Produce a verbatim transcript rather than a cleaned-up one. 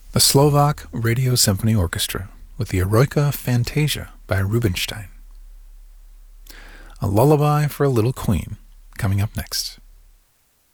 The Slovak Radio Symphony Orchestra with the Eroica Fantasia by Rubinstein. A Lullaby for a Little Queen, coming up next.